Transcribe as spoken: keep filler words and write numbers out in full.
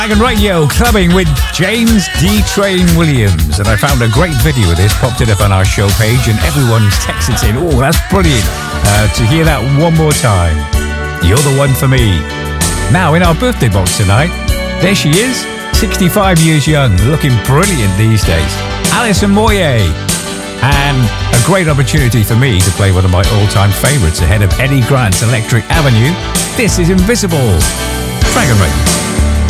Dragon Radio clubbing with James D. Train Williams, and I found a great video of this, popped it up on our show page, and everyone's texted saying, oh, that's brilliant, uh, to hear that one more time. You're the one for me. Now, in our birthday box tonight, there she is, sixty-five years young, looking brilliant these days, Alison Moyet. And a great opportunity for me to play one of my all-time favourites ahead of Eddie Grant's Electric Avenue. This is Invisible. Dragon Radio.